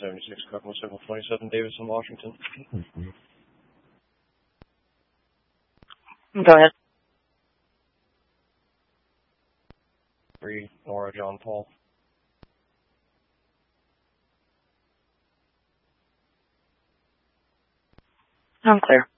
76 Cocoa Circle 27, Davidson, Washington. Go ahead. 3, Nora John Paul. I'm clear.